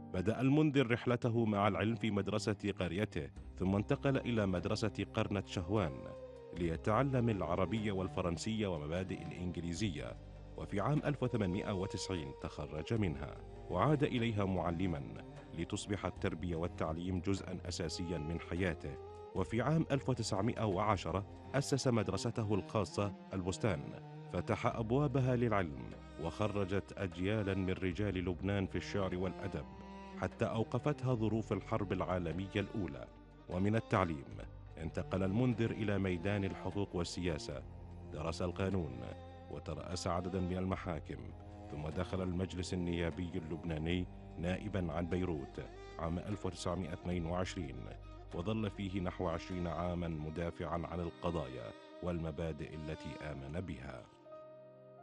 بدأ المنذر رحلته مع العلم في مدرسة قريته، ثم انتقل إلى مدرسة قرنة شهوان ليتعلم العربية والفرنسية ومبادئ الإنجليزية، وفي عام 1890 تخرج منها وعاد إليها معلما لتصبح التربية والتعليم جزءا أساسيا من حياته. وفي عام 1910 أسس مدرسته الخاصة البستان، فتح أبوابها للعلم وخرجت أجيالا من رجال لبنان في الشعر والأدب، حتى أوقفتها ظروف الحرب العالمية الأولى. ومن التعليم انتقل المنذر إلى ميدان الحقوق والسياسة، درس القانون وترأس عددا من المحاكم، ثم دخل المجلس النيابي اللبناني نائبا عن بيروت عام 1922، وظل فيه نحو 20 عاما مدافعا عن القضايا والمبادئ التي آمن بها.